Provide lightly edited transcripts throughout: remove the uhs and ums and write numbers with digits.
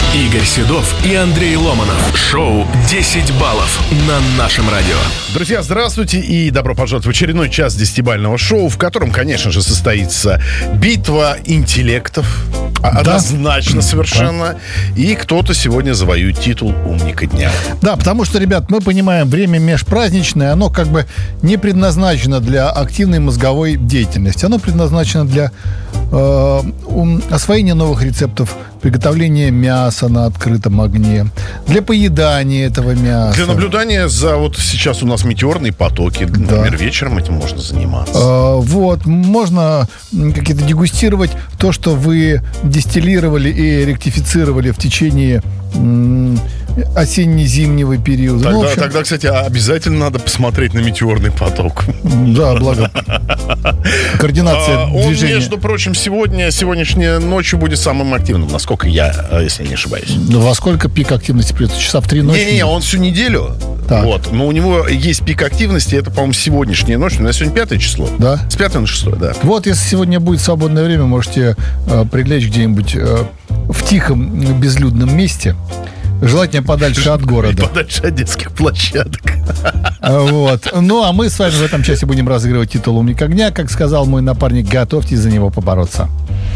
Игорь Седов и Андрей Ломанов. Шоу «10 баллов» на нашем радио. Друзья, здравствуйте и добро пожаловать в очередной час 10-бального шоу, в котором, конечно же, состоится битва интеллектов. Однозначно совершенно. И кто-то сегодня завоюет титул «Умника дня». Да, потому что, ребят, мы понимаем, время межпраздничное, оно как бы не предназначено для активной мозговой деятельности. Оно предназначено для освоения новых рецептов, приготовления мяса на открытом огне, для поедания этого мяса. Для наблюдания за вот сейчас у нас метеорные потоки. Например, вечером этим можно заниматься. Можно какие-то дегустировать то, что вы дистиллировали и ректифицировали в течение осенне-зимнего периода. Тогда, кстати, обязательно надо посмотреть на метеорный поток. Да, благо. Координация движения. Он, между прочим, сегодняшней ночью будет самым активным, насколько я, если не ошибаюсь. Во сколько пик активности придется? Часа в 3 ночи? Не, он всю неделю. Вот. Но у него есть пик активности, это, по-моему, сегодняшняя ночь. У нас сегодня 5 число. Да. С 5 на 6, да. Вот, если сегодня будет свободное время, можете прилечь где-нибудь в тихом, безлюдном месте. Желательно подальше от города. Подальше от детских площадок. Вот. Ну, а мы с вами в этом часе будем разыгрывать титул «Умника дня». Как сказал мой напарник, готовьтесь за него побороться.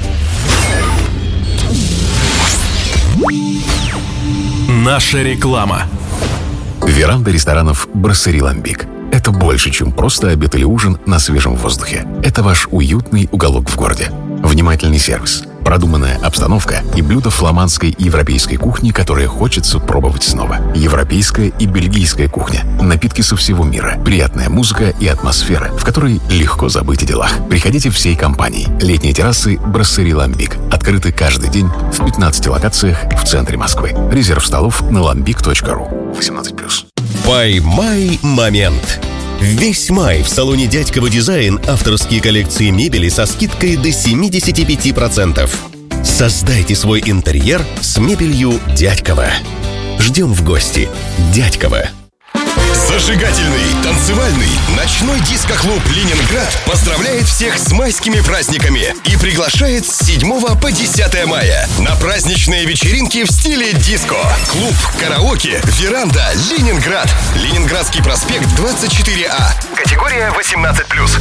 Наша реклама. Веранда ресторанов «Брасserie Lambic». Это больше, чем просто обед или ужин на свежем воздухе. Это ваш уютный уголок в городе. Внимательный сервис, продуманная обстановка и блюда фламандской и европейской кухни, которые хочется пробовать снова. Европейская и бельгийская кухня, напитки со всего мира, приятная музыка и атмосфера, в которой легко забыть о делах. Приходите всей компанией. Летние террасы «Брасserie Lambic» открыты каждый день в 15 локациях в центре Москвы. Резерв столов на lambic.ru. 18+. Поймай момент. Весь май в салоне «Дядьково Дизайн» авторские коллекции мебели со скидкой до 75%. Создайте свой интерьер с мебелью «Дядьково». Ждем в гости. «Дядьково». Зажигательный, танцевальный, ночной диско-клуб «Ленинград» поздравляет всех с майскими праздниками и приглашает с 7 по 10 мая на праздничные вечеринки в стиле диско. Клуб, караоке, веранда, Ленинград. Ленинградский проспект 24А. Категория 18+.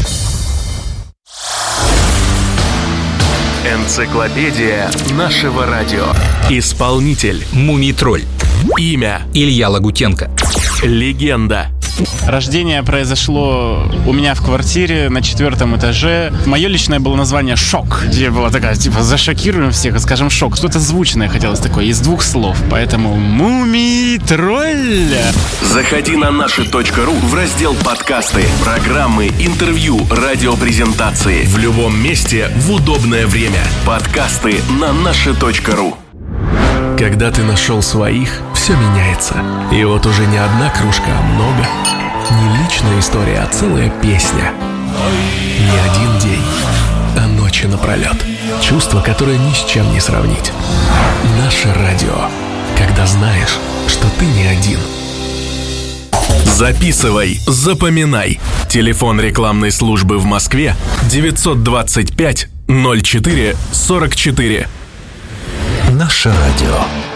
Энциклопедия нашего радио. Исполнитель Мумий-тролль. Имя Илья Лагутенко. Легенда. Рождение произошло у меня в квартире на 4 этаже. Мое личное было название «Шок», где была такая, типа, зашокируем всех, скажем «Шок». Что-то звучное хотелось такое, из 2 слов. Поэтому Мумий-тролль. Заходи на наши.ру в раздел «Подкасты», программы, интервью, радиопрезентации. В любом месте, в удобное время. Подкасты на наши.ру. Когда ты нашел своих, все меняется. И вот уже не одна кружка, а много. Не личная история, а целая песня. Не один день, а ночи напролет. Чувство, которое ни с чем не сравнить. Наше радио. Когда знаешь, что ты не один. Записывай, запоминай. Телефон рекламной службы в Москве 925 04 44. Наше радио.